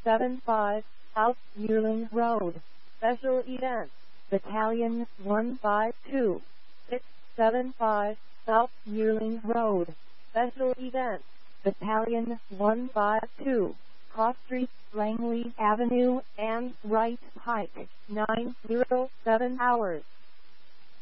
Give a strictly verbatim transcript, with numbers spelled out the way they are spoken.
seven five, South Yearling Road. Special Events, Battalion one five two, six seven five, South Yearling Road. Special Events, Battalion one five two, Cross Street, Langley Avenue, and Wright Pike, nine oh seven hours.